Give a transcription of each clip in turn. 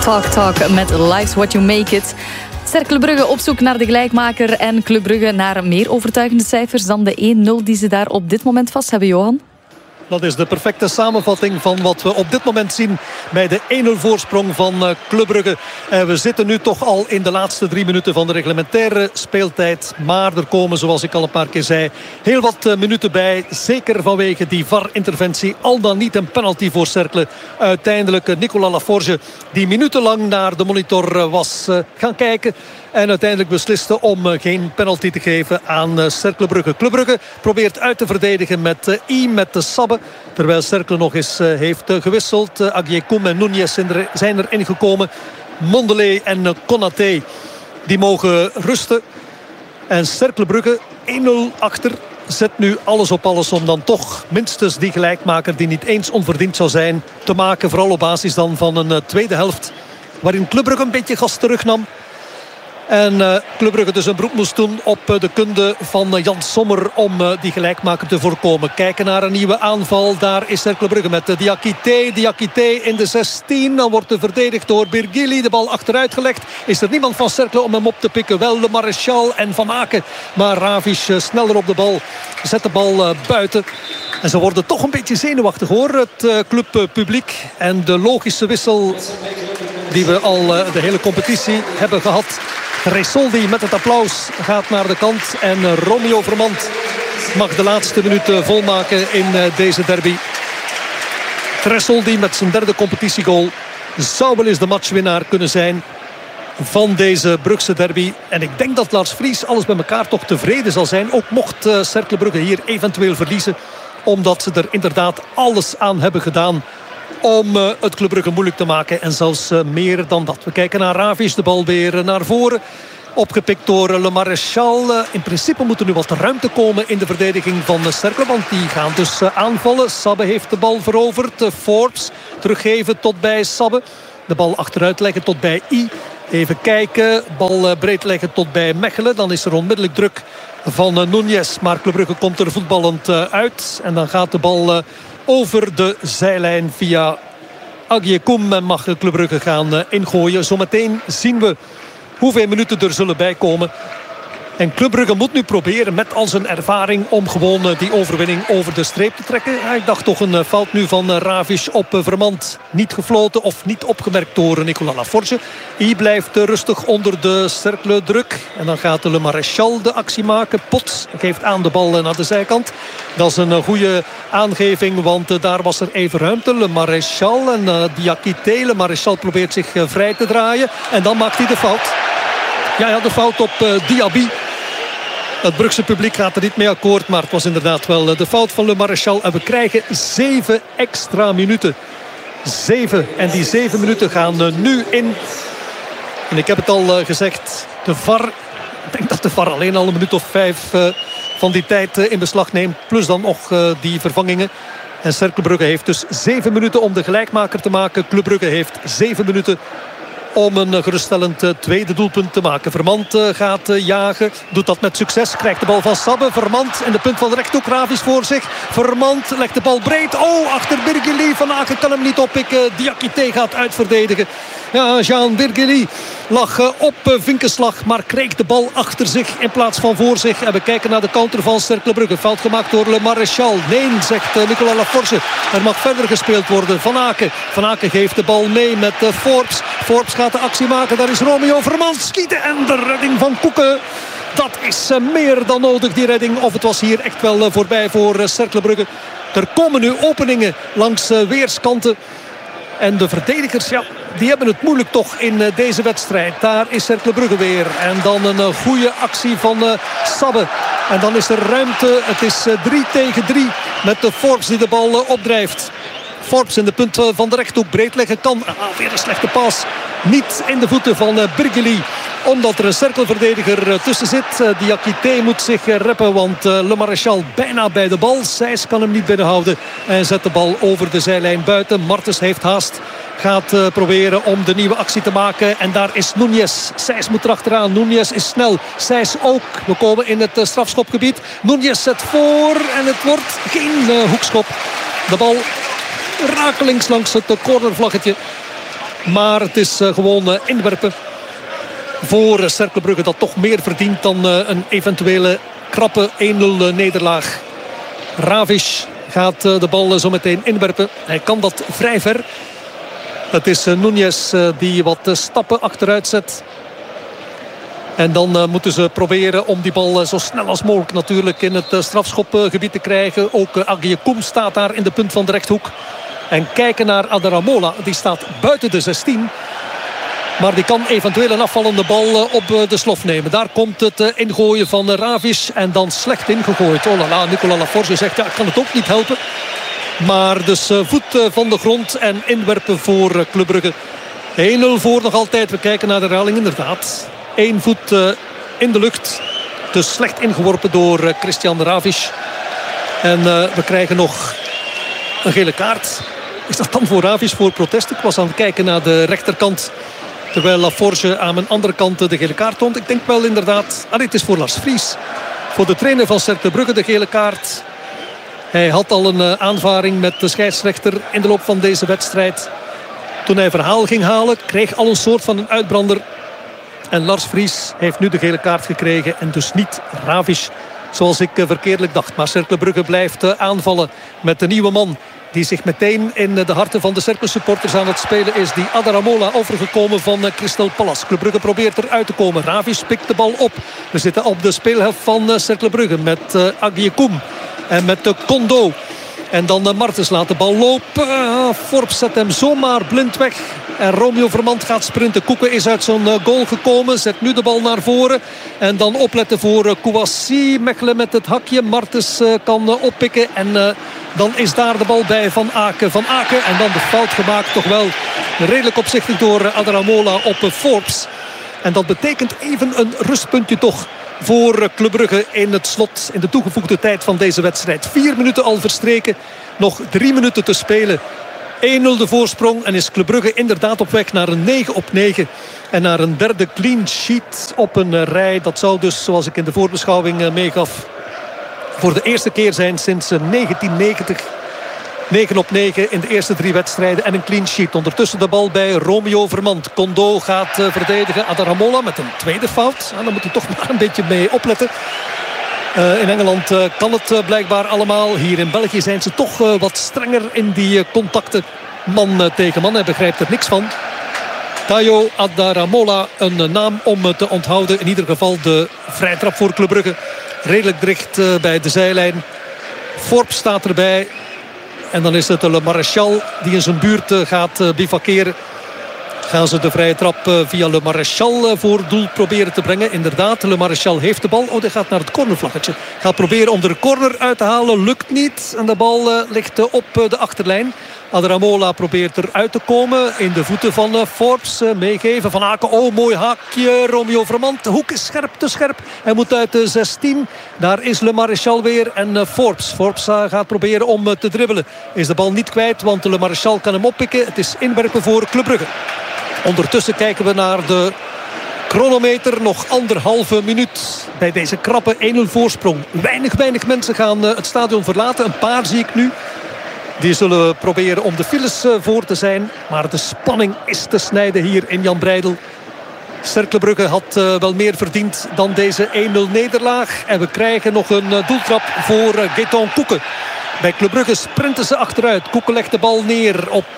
Talk met Life's What You Make It. Cercle Brugge op zoek naar de gelijkmaker en Club Brugge naar meer overtuigende cijfers dan de 1-0 die ze daar op dit moment vast hebben, Johan. Dat is de perfecte samenvatting van wat we op dit moment zien bij de 1-0 voorsprong van Club Brugge. En we zitten nu toch al in de laatste 3 minuten van de reglementaire speeltijd. Maar er komen, zoals ik al een paar keer zei, heel wat minuten bij. Zeker vanwege die VAR-interventie. Al dan niet een penalty voor Cercle. Uiteindelijk Nicolas Laforge, die minutenlang naar de monitor was gaan kijken. En uiteindelijk besliste om geen penalty te geven aan Cercle Brugge. Club Brugge probeert uit te verdedigen met met de Sabbe. Terwijl Cercle nog eens heeft gewisseld. Agyekoum en Núñez zijn erin gekomen. Mondelez en Konaté die mogen rusten. En Cercle Brugge 1-0 achter. Zet nu alles op alles om dan toch minstens die gelijkmaker, die niet eens onverdiend zou zijn, te maken. Vooral op basis dan van een tweede helft waarin Club Brugge een beetje gas terugnam. En Club Brugge dus een beroep moest doen op de kunde van Jan Sommer om die gelijkmaker te voorkomen. Kijken naar een nieuwe aanval. Daar is Club Brugge met Diakité. Diakité in de 16. Dan wordt er verdedigd door Birgili. De bal achteruit gelegd. Is er niemand van Cercle om hem op te pikken. Wel Le Maréchal en Van Aken. Maar Ravish sneller op de bal. Zet de bal buiten. En ze worden toch een beetje zenuwachtig hoor. Het clubpubliek. En de logische wissel die we al de hele competitie hebben gehad. Resoldi met het applaus gaat naar de kant. En Romeo Vermand mag de laatste minuten volmaken in deze derby. Resoldi met zijn derde competitiegoal zou wel eens de matchwinnaar kunnen zijn van deze Brugse derby. En ik denk dat Lars Vries alles bij elkaar toch tevreden zal zijn. Ook mocht Cercle Brugge hier eventueel verliezen. Omdat ze er inderdaad alles aan hebben gedaan om het Club Brugge moeilijk te maken. En zelfs meer dan dat. We kijken naar Ravish. De bal weer naar voren. Opgepikt door Le Maréchal. In principe moet er nu wat ruimte komen in de verdediging van Cercle. Want die gaan dus aanvallen. Sabbe heeft de bal veroverd. Forbes teruggeven tot bij Sabbe. De bal achteruit leggen tot bij I. Even kijken. Bal breed leggen tot bij Mechelen. Dan is er onmiddellijk druk van Núñez. Maar Club Brugge komt er voetballend uit. En dan gaat de bal over de zijlijn via Agyekoum. En mag Club Brugge gaan ingooien. Zometeen zien we hoeveel minuten er zullen bijkomen. En Club Brugge moet nu proberen met al zijn ervaring om gewoon die overwinning over de streep te trekken. Ja, ik dacht toch een fout nu van Ravish op Vermand. Niet gefloten of niet opgemerkt door Nicolas Laforge. I blijft rustig onder de Cercle druk. En dan gaat Le Maréchal de actie maken. Potts geeft aan de bal naar de zijkant. Dat is een goede aangeving, want daar was er even ruimte. Le Maréchal en Diakité. Le Maréchal probeert zich vrij te draaien. En dan maakt hij de fout. Ja, de fout op Diaby. Het Brugse publiek gaat er niet mee akkoord. Maar het was inderdaad wel de fout van Le Maréchal. En we krijgen 7 extra minuten. 7. En die 7 minuten gaan nu in. En ik heb het al gezegd. De VAR. Ik denk dat de VAR alleen al een minuut of 5 van die tijd in beslag neemt. Plus dan nog die vervangingen. En Cercle Brugge heeft dus 7 minuten om de gelijkmaker te maken. Club Brugge heeft 7 minuten om een geruststellend tweede doelpunt te maken. Vermand gaat jagen. Doet dat met succes. Krijgt de bal van Sabbe. Vermand in de punt van de rechthoek. Ravish voor zich. Vermand legt de bal breed. Oh, achter Birgili. Van Aken kan hem niet oppikken. Diakité gaat uitverdedigen. Ja, Jean Birgili lag op vinkenslag. Maar kreeg de bal achter zich in plaats van voor zich. En we kijken naar de counter van Cercle Brugge. Fout gemaakt door Le Maréchal. Nee, zegt Nicolas Laforge. Er mag verder gespeeld worden. Van Aken. Van Aken geeft de bal mee met Forbes. Forbes gaat de actie maken. Daar is Romeo Vermand. Schieten en de redding van Koeken. Dat is meer dan nodig, die redding. Of het was hier echt wel voorbij voor Cercle Brugge. Er komen nu openingen langs weerskanten. En de verdedigers, ja, die hebben het moeilijk toch in deze wedstrijd. Daar is Cercle Brugge weer. En dan een goede actie van Sabbe. En dan is er ruimte. Het is 3 tegen 3 met de Forbes die de bal opdrijft. Forbes in de punt van de rechthoek breed leggen kan. Weer een slechte pas. Niet in de voeten van Birgili. Omdat er een Cercle-verdediger tussen zit. Diakité moet zich reppen. Want Le Maréchal bijna bij de bal. Sijs kan hem niet binnenhouden. En zet de bal over de zijlijn buiten. Martens heeft haast. Gaat proberen om de nieuwe actie te maken. En daar is Núñez. Sijs moet erachteraan. Núñez is snel. Sijs ook. We komen in het strafschopgebied. Núñez zet voor. En het wordt geen hoekschop. De bal rakelings langs het cornervlaggetje. Maar het is gewoon inwerpen voor Cercle Brugge, dat toch meer verdient dan een eventuele krappe 1-0 nederlaag. Ravish gaat de bal zo meteen inwerpen. Hij kan dat vrij ver. Het is Núñez die wat stappen achteruit zet. En dan moeten ze proberen om die bal zo snel als mogelijk natuurlijk in het strafschopgebied te krijgen. Ook Agyekoum staat daar in de punt van de rechthoek. En kijken naar Adaramola. Die staat buiten de 16. Maar die kan eventueel een afvallende bal op de slof nemen. Daar komt het ingooien van Ravish. En dan slecht ingegooid. Oh la la, Nicolas Laforge zegt, ja, ik kan het ook niet helpen. Maar dus voet van de grond en inwerpen voor Club Brugge. 1-0 voor nog altijd. We kijken naar de herhaling inderdaad. 1 voet in de lucht. Dus slecht ingeworpen door Christian Ravish. En we krijgen nog een gele kaart. Is dat dan voor Ravish voor protest? Ik was aan het kijken naar de rechterkant. Terwijl Laforge aan mijn andere kant de gele kaart toont. Ik denk wel inderdaad. Het is voor Lars Vries. Voor de trainer van Cercle Brugge de gele kaart. Hij had al een aanvaring met de scheidsrechter in de loop van deze wedstrijd. Toen hij verhaal ging halen, kreeg al een soort van een uitbrander. En Lars Vries heeft nu de gele kaart gekregen. En dus niet Ravish, zoals ik verkeerdelijk dacht. Maar Cercle Brugge blijft aanvallen met de nieuwe man die zich meteen in de harten van de Cercle supporters aan het spelen is. Die Adaramola, overgekomen van Crystal Palace. Club Brugge probeert eruit te komen. Ravish pikt de bal op. We zitten op de speelhelft van Cercle Brugge met Agyekoum en met Kondo. En dan Martens laat de bal lopen. Forbes zet hem zomaar blind weg. En Romeo Vermand gaat sprinten. Koeken is uit zo'n goal gekomen. Zet nu de bal naar voren. En dan opletten voor Kouassi. Mechelen met het hakje. Martens kan oppikken. En dan is daar de bal bij Van Aken. Van Aken. En dan de fout gemaakt. Toch wel redelijk opzichtig door Adaramola op Forbes. En dat betekent even een rustpuntje toch voor Club Brugge in het slot, in de toegevoegde tijd van deze wedstrijd. 4 minuten al verstreken, nog 3 minuten te spelen. 1-0 de voorsprong en is Club Brugge inderdaad op weg naar een 9-9. En naar een derde clean sheet op een rij. Dat zou dus, zoals ik in de voorbeschouwing meegaf, voor de eerste keer zijn sinds 1990. 9-9 in de eerste 3 wedstrijden en een clean sheet. Ondertussen de bal bij Romeo Vermand. Kondo gaat verdedigen. Adaramola met een tweede fout. Dan moet hij toch maar een beetje mee opletten. In Engeland kan het blijkbaar allemaal. Hier in België zijn ze toch wat strenger in die contacten. Man tegen man. Hij begrijpt er niks van. Tayo Adaramola, een naam om te onthouden. In ieder geval de vrijtrap voor Club Brugge. Redelijk dicht bij de zijlijn. Forbes staat erbij. En dan is het Le Maréchal die in zijn buurt gaat bivakeren. Gaan ze de vrije trap via Le Maréchal voor doel proberen te brengen. Inderdaad, Le Maréchal heeft de bal. Oh, die gaat naar het cornervlaggetje. Gaat proberen om de corner uit te halen. Lukt niet. En de bal ligt op de achterlijn. Adaramola probeert eruit te komen. In de voeten van Forbes. Meegeven van Aken. Oh, mooi haakje. Romeo Vermand. De hoek is scherp, te scherp. Hij moet uit de 16. Daar is Le Maréchal weer. En Forbes. Forbes gaat proberen om te dribbelen. Is de bal niet kwijt, want Le Maréchal kan hem oppikken. Het is inwerpen voor Club Brugge. Ondertussen kijken we naar de chronometer. Nog 1,5 minuut bij deze krappe 1-0 voorsprong. Weinig mensen gaan het stadion verlaten. Een paar zie ik nu. Die zullen proberen om de files voor te zijn. Maar de spanning is te snijden hier in Jan Breidel. Cercle Brugge had wel meer verdiend dan deze 1-0 nederlaag. En we krijgen nog een doeltrap voor Gaëtan Koeken. Bij Club Brugge sprinten ze achteruit. Koeken legt de bal neer op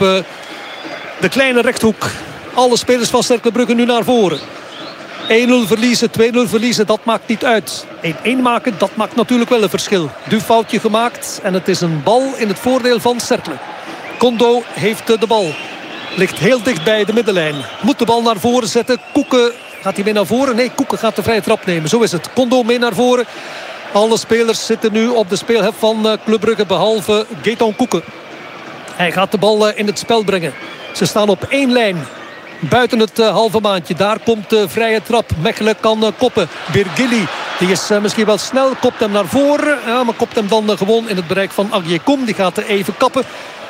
de kleine rechthoek. Alle spelers van Cercle Brugge nu naar voren. 1-0 verliezen, 2-0 verliezen, dat maakt niet uit. 1-1 maken, dat maakt natuurlijk wel een verschil. Foutje gemaakt en het is een bal in het voordeel van Cercle. Kondo heeft de bal. Ligt heel dicht bij de middenlijn. Moet de bal naar voren zetten. Koeken, gaat hij mee naar voren? Nee, Koeken gaat de vrije trap nemen. Zo is het. Kondo mee naar voren. Alle spelers zitten nu op de speelhelft van Club Brugge, behalve Gaëtan Koeken. Hij gaat de bal in het spel brengen. Ze staan op 1 lijn. Buiten het halve maandje. Daar komt de vrije trap. Mechelen kan koppen. Birgili, die is misschien wel snel. Kopt hem naar voren. Ja, maar kopt hem dan gewoon in het bereik van Agyekoum. Die gaat even kappen.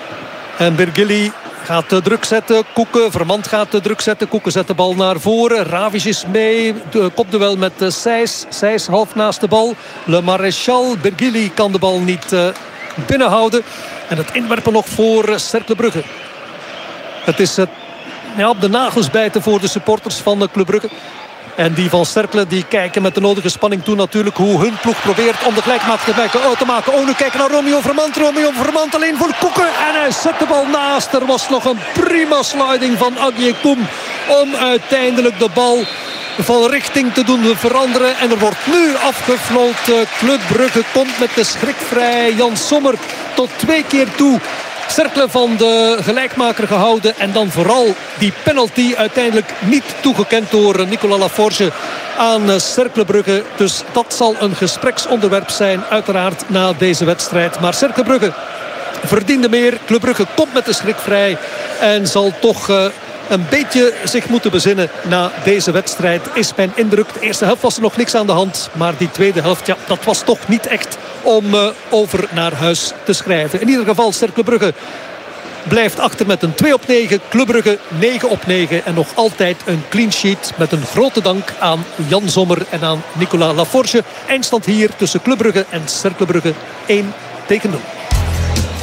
En Birgili gaat druk zetten. Koeken, Vermand gaat druk zetten. Koeken zet de bal naar voren. Ravish is mee. Kopduel met Sijs. Sijs half naast de bal. Le Maréchal. Birgili kan de bal niet binnenhouden. En het inwerpen nog voor Cercle Brugge. Het is op de nagels bijten voor de supporters van Club Brugge. En die van Cercle die kijken met de nodige spanning toe natuurlijk hoe hun ploeg probeert om de gelijkmaker te maken. Oh, nu kijken naar Romeo Vermand. Romeo Vermand alleen voor Koeken. En hij zet de bal naast. Er was nog een prima sliding van Agie Koem om uiteindelijk de bal van richting te doen veranderen. En er wordt nu afgefloten. Club Brugge komt met de schrik vrij. Jan Sommer tot 2 keer toe. Cercle van de gelijkmaker gehouden. En dan vooral die penalty uiteindelijk niet toegekend door Nicolas Laforge aan Cercle Brugge. Dus dat zal een gespreksonderwerp zijn uiteraard na deze wedstrijd. Maar Cercle Brugge verdiende meer. Club Brugge komt met de schrik vrij. En zal toch een beetje zich moeten bezinnen na deze wedstrijd, is mijn indruk. De eerste helft was er nog niks aan de hand. Maar die tweede helft, ja, dat was toch niet echt om over naar huis te schrijven. In ieder geval, Cercle Brugge blijft achter met een 2-9. Club Brugge 9-9. En nog altijd een clean sheet. Met een grote dank aan Jan Sommer en aan Nicolas Laforge. Eindstand hier tussen Club Brugge en Cercle Brugge 1-0.